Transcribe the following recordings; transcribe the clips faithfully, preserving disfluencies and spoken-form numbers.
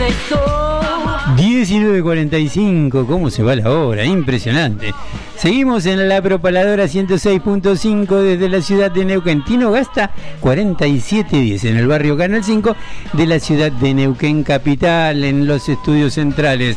diecinueve cuarenta y cinco, ¿cómo se va la hora? Impresionante. Seguimos en la propaladora ciento seis punto cinco desde la ciudad de Neuquén. Tino Gasta cuarenta y siete diez en el barrio Canal cinco de la ciudad de Neuquén capital, en los estudios centrales.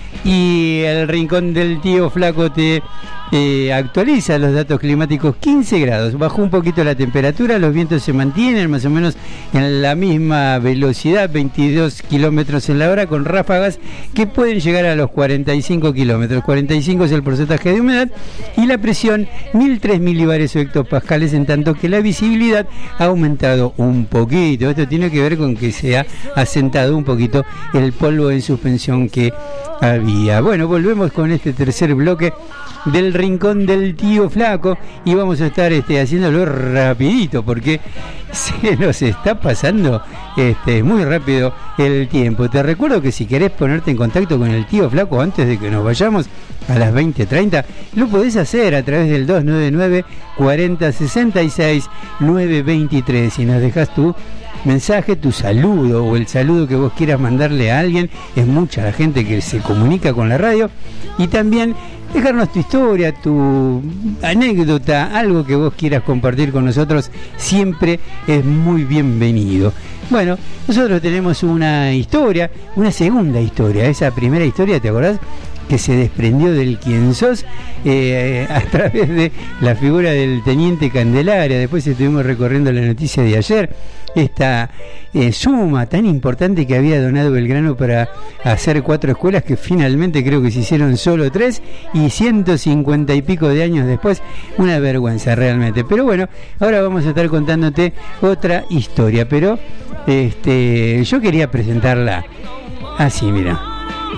Y el rincón del tío Flaco te eh, actualiza los datos climáticos. Quince grados, bajó un poquito la temperatura, los vientos se mantienen más o menos en la misma velocidad, veintidós kilómetros en la hora, con ráfagas que pueden llegar a los cuarenta y cinco kilómetros. cuarenta y cinco es el porcentaje de humedad y la presión mil tres milibares o hectopascales, en tanto que la visibilidad ha aumentado un poquito. Esto tiene que ver con que se ha asentado un poquito el polvo en suspensión que había. Bueno, volvemos con este tercer bloque del rincón del tío Flaco y vamos a estar este, haciéndolo rapidito porque se nos está pasando este, muy rápido el tiempo. Te recuerdo que si querés ponerte en contacto con el tío Flaco antes de que nos vayamos a las veinte treinta, lo podés hacer a través del dos nueve nueve, cuarenta, sesenta y seis, novecientos veintitrés y nos dejás tu mensaje, tu saludo o el saludo que vos quieras mandarle a alguien. Es mucha la gente que se comunica con la radio. Y también dejarnos tu historia, tu anécdota, algo que vos quieras compartir con nosotros, siempre es muy bienvenido. Bueno, nosotros tenemos una historia, una segunda historia. Esa primera historia, ¿te acordás?, que se desprendió del quién sos eh, a través de la figura del teniente Candelaria. Después estuvimos recorriendo la noticia de ayer, esta eh, suma tan importante que había donado Belgrano para hacer cuatro escuelas, que finalmente creo que se hicieron solo tres, y ciento cincuenta y pico de años después, una vergüenza realmente. Pero bueno, ahora vamos a estar contándote otra historia, pero este, yo quería presentarla así, mira.